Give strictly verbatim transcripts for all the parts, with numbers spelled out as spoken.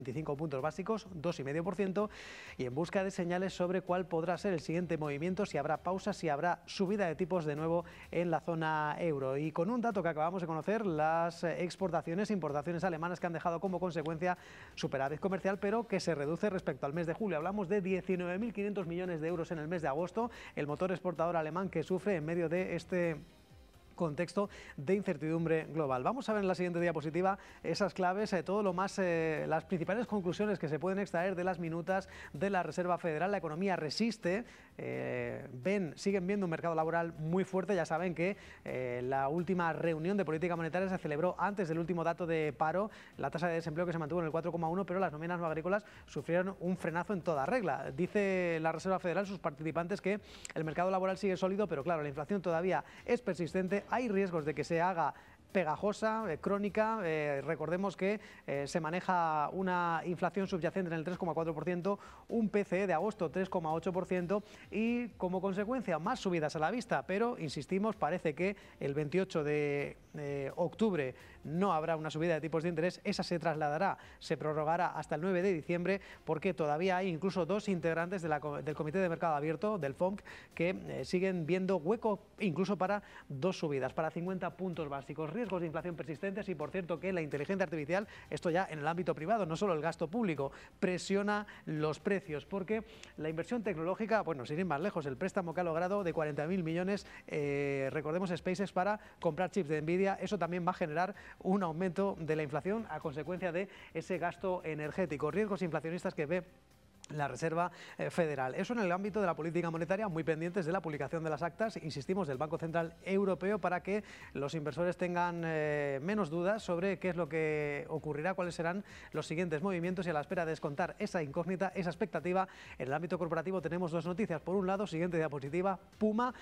veinticinco puntos básicos, dos coma cinco por ciento, y en busca de señales sobre cuál podrá ser el siguiente movimiento, si habrá pausa, si habrá subida de tipos de nuevo en la zona euro. Y con un dato que acabamos de conocer, las exportaciones e importaciones alemanas que han dejado como consecuencia superávit comercial, pero que se reduce respecto al mes de julio. Hablamos de diecinueve mil quinientos millones de euros en el mes de agosto, el motor exportador alemán que sufre en medio de este contexto de incertidumbre global. Vamos a ver en la siguiente diapositiva esas claves, eh, todo lo más, eh, las principales conclusiones que se pueden extraer de las minutas de la Reserva Federal. La economía resiste, eh, ven, siguen viendo un mercado laboral muy fuerte. Ya saben que eh, la última reunión de política monetaria se celebró antes del último dato de paro, la tasa de desempleo que se mantuvo en el cuatro coma uno, pero las nóminas no agrícolas sufrieron un frenazo en toda regla. Dice la Reserva Federal, sus participantes, que el mercado laboral sigue sólido, pero claro, la inflación todavía es persistente. Hay riesgos de que se haga pegajosa, eh, crónica. Eh, recordemos que eh, se maneja una inflación subyacente en el tres coma cuatro por ciento, un P C E de agosto tres coma ocho por ciento y como consecuencia más subidas a la vista, pero insistimos, parece que el veintiocho de eh, octubre no habrá una subida de tipos de interés, esa se trasladará, se prorrogará hasta el nueve de diciembre, porque todavía hay incluso dos integrantes de la, del Comité de Mercado Abierto, del F O M C, que eh, siguen viendo hueco incluso para dos subidas, para cincuenta puntos básicos. Riesgos de inflación persistentes y, por cierto, que la inteligencia artificial, esto ya en el ámbito privado, no solo el gasto público, presiona los precios, porque la inversión tecnológica, bueno, sin ir más lejos, el préstamo que ha logrado de cuarenta mil millones, eh, recordemos SpaceX, para comprar chips de Nvidia, eso también va a generar un aumento de la inflación a consecuencia de ese gasto energético. Riesgos inflacionistas que ve la Reserva Federal. Eso en el ámbito de la política monetaria, muy pendientes de la publicación de las actas, insistimos, del Banco Central Europeo, para que los inversores tengan eh, menos dudas sobre qué es lo que ocurrirá, cuáles serán los siguientes movimientos, y a la espera de descontar esa incógnita, esa expectativa, en el ámbito corporativo tenemos dos noticias. Por un lado, siguiente diapositiva, Puma,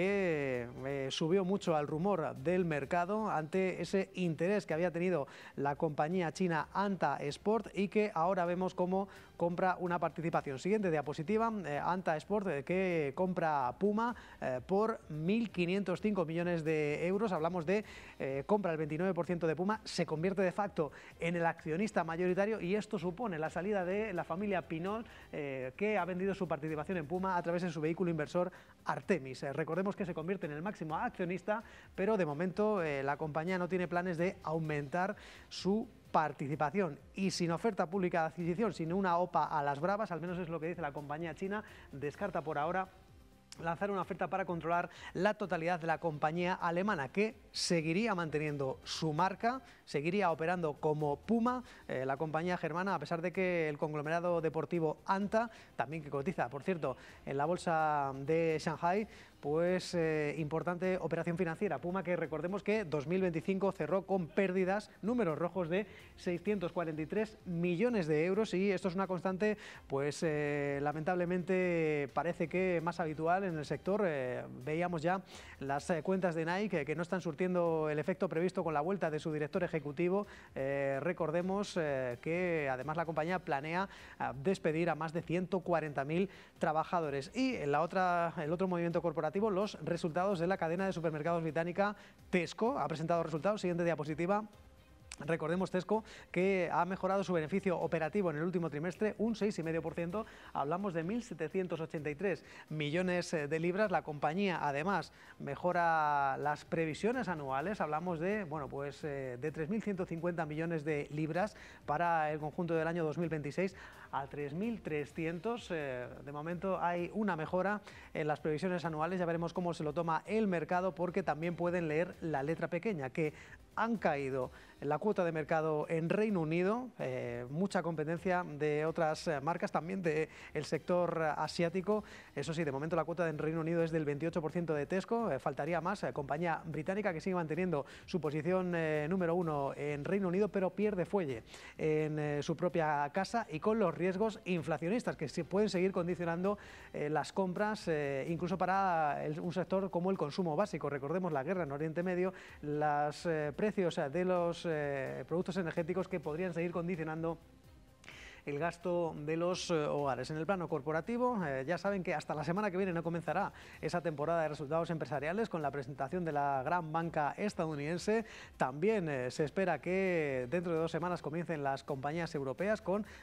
que eh, subió mucho al rumor del mercado ante ese interés que había tenido la compañía china Anta Sport y que ahora vemos cómo compra una participación. Siguiente diapositiva, eh, Anta Sport, eh, que compra Puma eh, por mil quinientos cinco millones de euros. Hablamos de eh, compra el veintinueve por ciento de Puma, se convierte de facto en el accionista mayoritario, y esto supone la salida de la familia Pinol, eh, que ha vendido su participación en Puma a través de su vehículo inversor Artemis. Eh, recordemos que se convierte en el máximo accionista, pero de momento eh, la compañía no tiene planes de aumentar su participación, y sin oferta pública de adquisición, sin una O P A a las bravas, al menos es lo que dice la compañía china, descarta por ahora lanzar una oferta para controlar la totalidad de la compañía alemana, que seguiría manteniendo su marca, seguiría operando como Puma, eh, la compañía germana, a pesar de que el conglomerado deportivo Anta, también que cotiza, por cierto, en la bolsa de Shanghai, pues eh, importante operación financiera. Puma, que recordemos que dos mil veinticinco cerró con pérdidas, números rojos de seiscientos cuarenta y tres millones de euros, y esto es una constante, pues eh, lamentablemente parece que más habitual en el sector. Eh, veíamos ya las eh, cuentas de Nike eh, que no están surtiendo el efecto previsto con la vuelta de su director ejecutivo. Eh, recordemos eh, que además la compañía planea eh, despedir a más de ciento cuarenta mil trabajadores. Y en la otra, el otro movimiento corporativo, los resultados de la cadena de supermercados británica Tesco. Ha presentado resultados, siguiente diapositiva. Recordemos, Tesco, que ha mejorado su beneficio operativo en el último trimestre un seis coma cinco por ciento, hablamos de mil setecientos ochenta y tres millones de libras. La compañía además mejora las previsiones anuales, hablamos de, bueno, pues, eh, de tres mil ciento cincuenta millones de libras para el conjunto del año dos mil veintiséis a tres mil trescientos. Eh, de momento hay una mejora en las previsiones anuales, ya veremos cómo se lo toma el mercado, porque también pueden leer la letra pequeña, que han caído la cuota de mercado en Reino Unido, eh, mucha competencia de otras eh, marcas, también del sector asiático. Eso sí, de momento la cuota en Reino Unido es del veintiocho por ciento de Tesco, eh, faltaría más. Eh, compañía británica que sigue manteniendo su posición eh, número uno en Reino Unido, pero pierde fuelle en eh, su propia casa, y con los riesgos inflacionistas que se pueden seguir condicionando eh, las compras, eh, incluso para el, un sector como el consumo básico. Recordemos la guerra en Oriente Medio, los eh, precios de los eh, productos energéticos que podrían seguir condicionando el gasto de los eh, hogares. En el plano corporativo, eh, ya saben que hasta la semana que viene no comenzará esa temporada de resultados empresariales con la presentación de la gran banca estadounidense. También eh, se espera que dentro de dos semanas comiencen las compañías europeas con